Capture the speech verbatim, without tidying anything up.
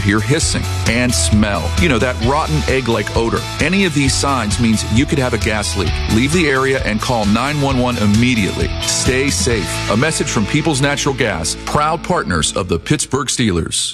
hear hissing and smell. You know, that rotten egg-like odor. Any of these signs means you could have a gas leak. Leave the area and call nine one one immediately. Stay safe. A message from People's Natural Gas, proud partners of the Pittsburgh Steelers.